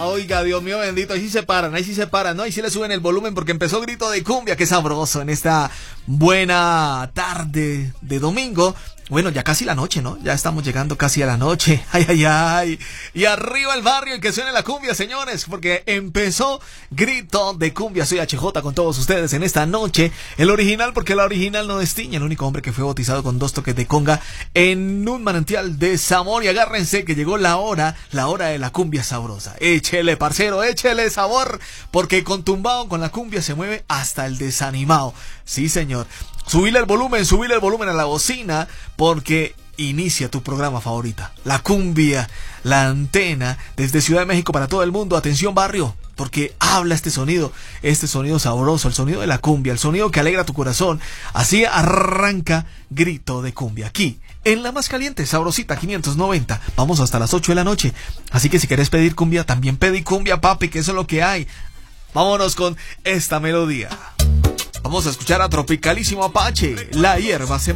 Oiga, Dios mío bendito, ahí sí se paran, ¿no? Ahí sí le suben el volumen porque empezó Grito de Cumbia, qué sabroso en esta buena tarde de domingo. Bueno, ya casi la noche, ¿no? Ya estamos llegando casi a la noche. Ay, ay, ay. Y arriba el barrio y que suene la cumbia, señores, porque empezó Grito de Cumbia. Soy HJ con todos ustedes en esta noche. El original, porque la original no destiña. El único hombre que fue bautizado con 2 toques de conga en un manantial de sabor. Y agárrense que llegó la hora de la cumbia sabrosa. Échele, parcero, échele sabor, porque con tumbao, con la cumbia se mueve hasta el desanimado. Sí, señor. Subile el volumen a la bocina, porque inicia tu programa favorita, la cumbia, la antena, desde Ciudad de México para todo el mundo. Atención, barrio, porque habla este sonido sabroso, el sonido de la cumbia, el sonido que alegra tu corazón. Así arranca Grito de Cumbia, aquí, en la más caliente, sabrosita 590. Vamos hasta las 8 de la noche, así que si querés pedir cumbia, también pedí cumbia, papi, que eso es lo que hay. Vámonos con esta melodía. Vamos a escuchar a Tropicalísimo Apache, La Hierba se